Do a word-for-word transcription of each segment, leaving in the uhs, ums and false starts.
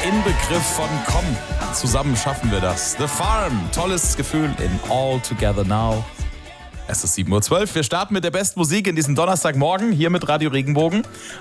Inbegriff von komm, zusammen schaffen wir das. The Farm, tolles Gefühl in All Together Now. Es ist sieben Uhr zwölf. Wir starten mit der besten Musik in diesem Donnerstagmorgen hier mit Radio Regenbogen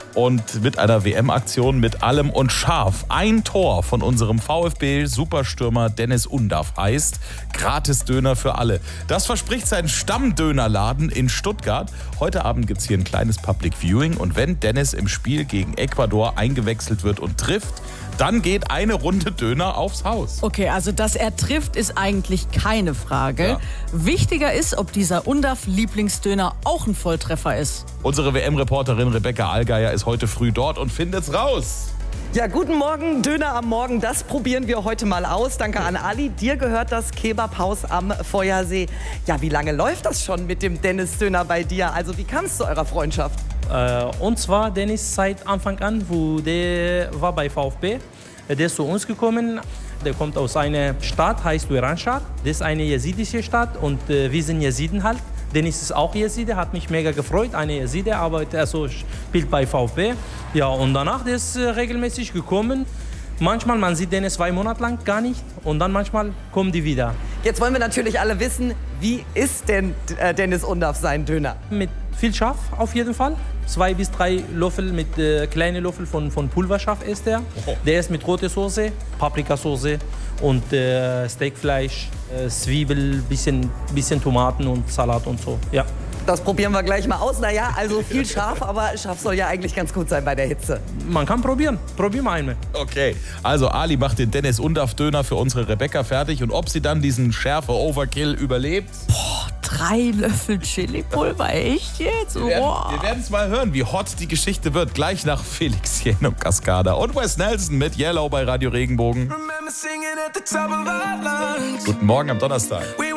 und mit einer W M-Aktion mit allem und scharf. Ein Tor von unserem VfB-Superstürmer Dennis Undaff heißt Gratis-Döner für alle. Das verspricht sein Stammdönerladen in Stuttgart. Heute Abend gibt es hier ein kleines Public Viewing und wenn Dennis im Spiel gegen Ecuador eingewechselt wird und trifft, dann geht eine Runde Döner aufs Haus. Okay, also dass er trifft, ist eigentlich keine Frage. Ja. Wichtiger ist, ob dieser Undaff-Lieblingsdöner auch ein Volltreffer ist. Unsere W M-Reporterin Rebecca Allgeier ist heute früh dort und findet's raus. Ja, guten Morgen, Döner am Morgen, das probieren wir heute mal aus. Danke an Ali, dir gehört das Kebabhaus am Feuersee. Ja, wie lange läuft das schon mit dem Dennis-Döner bei dir? Also wie kam es zu eurer Freundschaft? Äh, und zwar Dennis seit Anfang an, wo der war bei VfB. Der ist zu uns gekommen. Der kommt aus einer Stadt, heißt Wiranshad. Das ist eine jesidische Stadt und äh, wir sind Jesiden halt. Dennis ist auch Jeside, hat mich mega gefreut. Eine Jeside arbeitet, also spielt bei VfB. Ja, und danach der ist äh, regelmäßig gekommen. Manchmal, man sieht Dennis zwei Monate lang gar nicht und dann manchmal kommen die wieder. Jetzt wollen wir natürlich alle wissen, wie ist denn äh, Dennis Undaff sein Döner? Mit viel Schaf auf jeden Fall. Zwei bis drei Löffel mit äh, kleine Löffel von, von Pulverschaf ist der. Oh. Der ist mit rote Soße, Paprikasauce und äh, Steakfleisch, äh, Zwiebel, bisschen, bisschen Tomaten und Salat und so. Ja. Das probieren wir gleich mal aus. Naja, also viel scharf, aber scharf soll ja eigentlich ganz gut sein bei der Hitze. Man kann probieren. Probieren wir einmal. Okay, also Ali macht den Dennis Undaff Döner für unsere Rebecca fertig und ob sie dann diesen Schärfe-Overkill überlebt? Boah, drei Löffel Chili-Pulver, echt jetzt? Wir werden Boah. es mal hören, wie hot die Geschichte wird. Gleich nach Felix Jähn und Cascada und Wes Nelson mit Yellow bei Radio Regenbogen. Guten Morgen am Donnerstag.